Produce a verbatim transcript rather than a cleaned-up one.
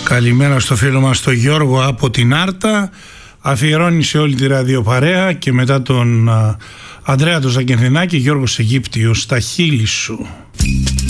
Καλημέρα στο φίλο μας τον Γιώργο από την Άρτα. Αφιερώνει σε όλη τη ραδιοπαρέα και μετά τον α, Ανδρέα τον Ζαγκενθινάκη, Γιώργος Αιγύπτιος, στα χείλη σου.